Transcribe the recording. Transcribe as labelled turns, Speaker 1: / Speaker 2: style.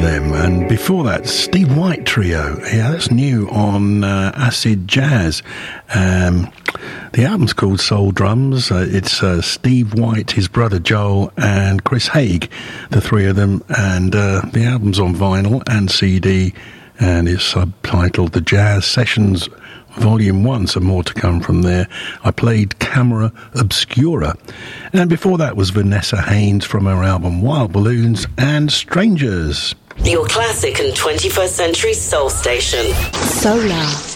Speaker 1: them. And before that, Steve White Trio. Yeah, that's new on Acid Jazz. The album's called Soul Drums. It's Steve White, his brother Joel, and Chris Haig, the three of them. And the album's on vinyl and CD, and it's subtitled The Jazz Sessions Volume 1, some more to come from there. I played Camera Obscura. And before that was Vanessa Haynes from her album Wild Balloons and Strangers.
Speaker 2: Your classic and 21st century soul station.
Speaker 3: Solar.